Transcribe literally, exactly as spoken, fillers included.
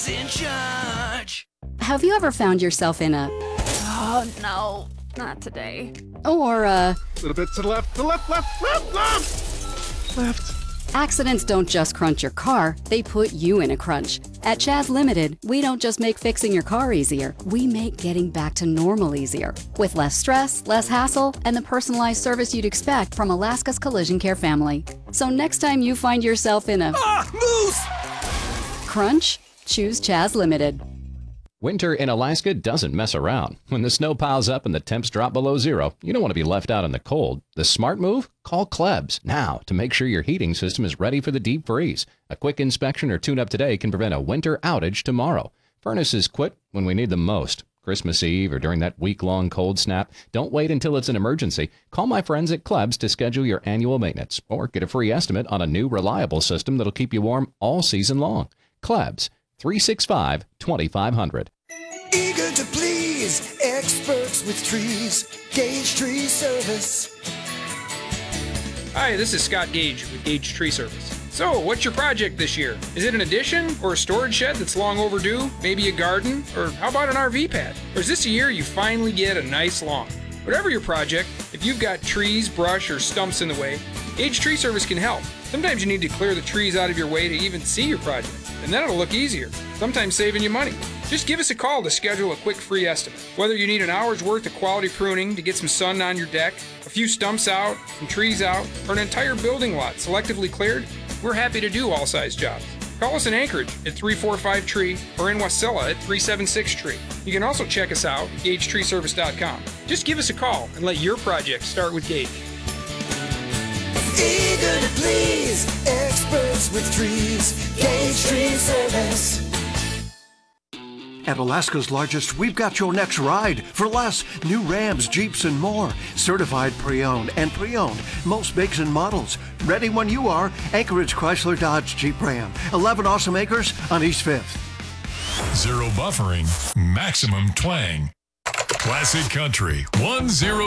is in charge. Have you ever found yourself in a... Oh, no, not today. Or a... A little bit to the left, to the left, left, left, left, left. Accidents don't just crunch your car, they put you in a crunch. At Chaz Limited, we don't just make fixing your car easier, we make getting back to normal easier. With less stress, less hassle, and the personalized service you'd expect from Alaska's Collision Care family. So next time you find yourself in a... Ah, moose! crunch, choose Chaz Limited. Winter in Alaska doesn't mess around. When the snow piles up and the temps drop below zero, you don't want to be left out in the cold. The smart move? Call Klebs now to make sure your heating system is ready for the deep freeze. A quick inspection or tune-up today can prevent a winter outage tomorrow. Furnaces quit when we need them most. Christmas Eve or during that week-long cold snap, don't wait until it's an emergency. Call my friends at Klebs to schedule your annual maintenance or get a free estimate on a new reliable system that'll keep you warm all season long. Klebs, three six five, two five zero zero. Eager to please, experts with trees, Gage Tree Service. Hi, this is Scott Gage with Gage Tree Service. So, what's your project this year? Is it an addition or a storage shed that's long overdue? Maybe a garden? Or how about an R V pad? Or is this a year you finally get a nice lawn? Whatever your project, if you've got trees, brush, or stumps in the way, Gage Tree Service can help. Sometimes you need to clear the trees out of your way to even see your project, and then it'll look easier, sometimes saving you money. Just give us a call to schedule a quick free estimate. Whether you need an hour's worth of quality pruning to get some sun on your deck, a few stumps out, some trees out, or an entire building lot selectively cleared, we're happy to do all size jobs. Call us in Anchorage at three four five tree or in Wasilla at three seven six tree. You can also check us out at gage tree service dot com. Just give us a call and let your project start with Gage. Eager to please, experts with trees, Gage Tree Service. At Alaska's largest, we've got your next ride. For less, new Rams, Jeeps, and more. Certified pre-owned and pre-owned. Most makes and models. Ready when you are. Anchorage Chrysler Dodge Jeep Ram. eleven awesome acres on East fifth. Zero buffering, maximum twang. Classic Country one zero.